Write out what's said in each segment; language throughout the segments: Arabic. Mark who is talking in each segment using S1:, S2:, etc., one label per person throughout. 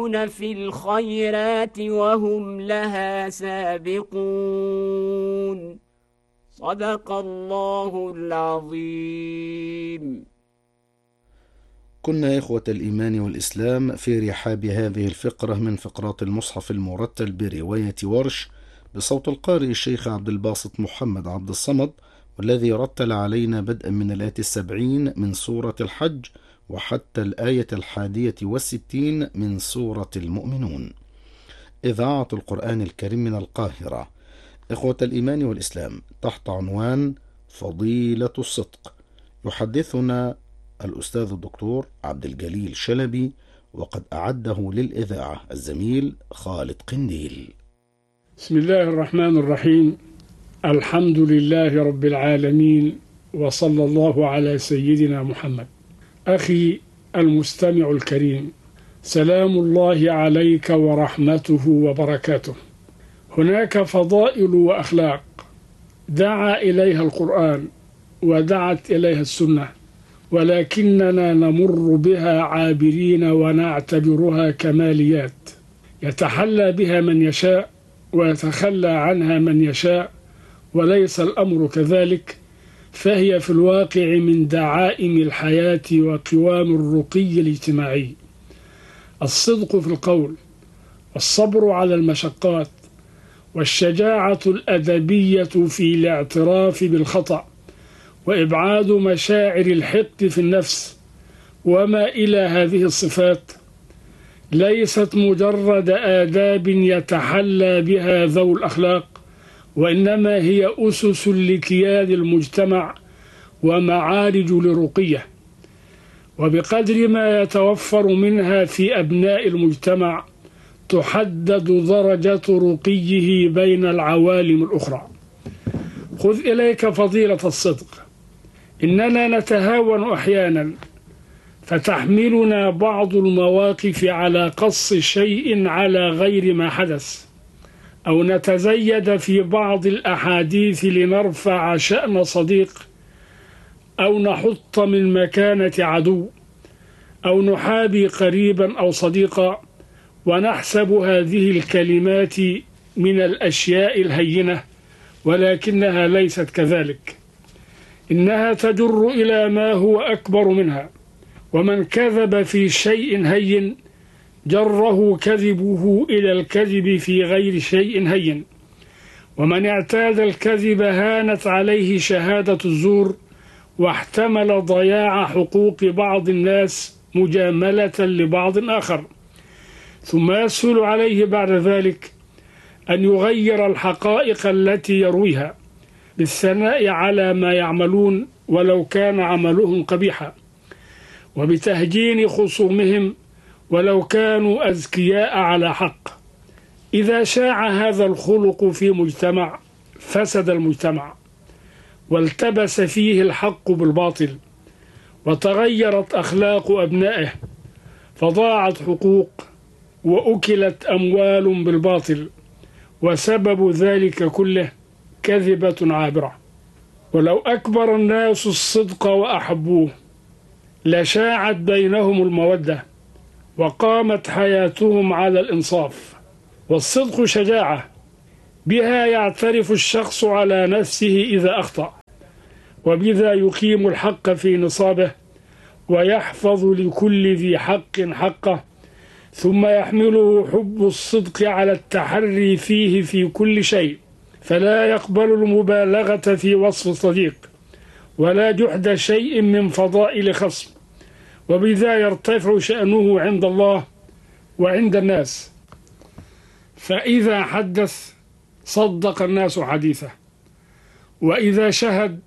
S1: يسارعون في الخيرات وهم لها سابقون. صدق الله العظيم.
S2: كنا إخوة الإيمان والإسلام في رحاب هذه الفقرة من فقرات المصحف المرتل برواية ورش بصوت القارئ الشيخ عبد الباسط محمد عبد الصمد، والذي رتل علينا بدءا من الآية 70 من سورة الحج وحتى الآية 61 من سورة المؤمنون. إذاعة القرآن الكريم من القاهرة. إخوة الإيمان والإسلام، تحت عنوان فضيلة الصدق، يحدثنا الأستاذ الدكتور عبد الجليل شلبي، وقد أعده للإذاعة الزميل خالد قنديل.
S3: بسم الله الرحمن الرحيم. الحمد لله رب العالمين، وصلى الله على سيدنا محمد. أخي المستمع الكريم، سلام الله عليك ورحمته وبركاته. هناك فضائل وأخلاق دعا إليها القرآن ودعت إليها السنة، ولكننا نمر بها عابرين ونعتبرها كماليات يتحلى بها من يشاء ويتخلى عنها من يشاء، وليس الأمر كذلك، فهي في الواقع من دعائم الحياة وقوام الرقي الاجتماعي. الصدق في القول، والصبر على المشقات، والشجاعة الأدبية في الاعتراف بالخطأ، وإبعاد مشاعر الحقد في النفس، وما إلى هذه الصفات، ليست مجرد آداب يتحلى بها ذو الأخلاق، وإنما هي أسس لكيان المجتمع ومعارج لرقيه، وبقدر ما يتوفر منها في أبناء المجتمع تحدد درجة رقيه بين العوالم الأخرى. خذ إليك فضيلة الصدق. إننا نتهاون أحيانا، فتحملنا بعض المواقف على قص شيء على غير ما حدث، أو نتزيد في بعض الأحاديث لنرفع شأن صديق، أو نحط من مكانة عدو، أو نحابي قريبا أو صديقا، ونحسب هذه الكلمات من الأشياء الهينة، ولكنها ليست كذلك. إنها تجر إلى ما هو أكبر منها، ومن كذب في شيء هين جره كذبه إلى الكذب في غير شيء هين، ومن اعتاد الكذب هانت عليه شهادة الزور، واحتمل ضياع حقوق بعض الناس مجاملة لبعض آخر، ثم يسهل عليه بعد ذلك أن يغير الحقائق التي يرويها بالثناء على ما يعملون ولو كان عملهم قبيحا، وبتهجين خصومهم ولو كانوا أذكياء على حق. إذا شاع هذا الخلق في مجتمع فسد المجتمع، والتبس فيه الحق بالباطل، وتغيرت أخلاق أبنائه، فضاعت حقوق وأكلت أموال بالباطل، وسبب ذلك كله كذبة عابرة. ولو أكبر الناس الصدق وأحبوه لشاعت بينهم المودة، وقامت حياتهم على الإنصاف. والصدق شجاعة، بها يعترف الشخص على نفسه إذا أخطأ، وبذا يقيم الحق في نصابه، ويحفظ لكل ذي حق حقه، ثم يحمله حب الصدق على التحري فيه في كل شيء، فلا يقبل المبالغة في وصف صديق، ولا جحد شيء من فضائل خصم، وبذا يرتفع شأنه عند الله وعند الناس. فإذا حدث صدق الناس حديثه، وإذا شهد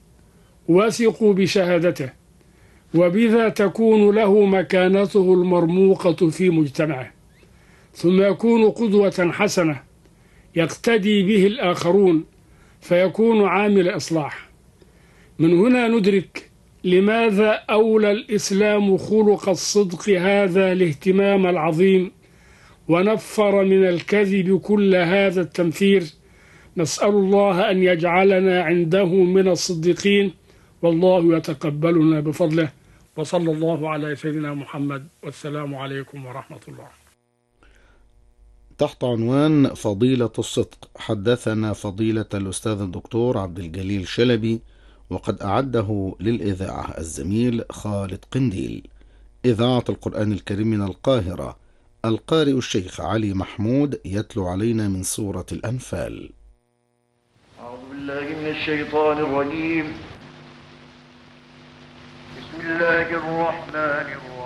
S3: وثقوا بشهادته، وبذا تكون له مكانته المرموقة في مجتمعه، ثم يكون قدوة حسنة يقتدي به الآخرون، فيكون عامل إصلاح. من هنا ندرك لماذا أولى الإسلام خلق الصدق هذا الاهتمام العظيم، ونفر من الكذب كل هذا التنفير. نسأل الله أن يجعلنا عنده من الصديقين، والله يتقبلنا بفضله. وصلى الله على سيدنا محمد، والسلام عليكم ورحمة الله.
S2: تحت عنوان فضيلة الصدق. حدثنا فضيلة الأستاذ الدكتور عبد الجليل شلبي، وقد أعده للإذاعة الزميل خالد قنديل. إذاعة القرآن الكريم من القاهرة، القارئ الشيخ علي محمود يتلو علينا من سورة الأنفال.
S4: أعوذ بالله من الشيطان الرجيم. بسم الله الرحمن الرحيم.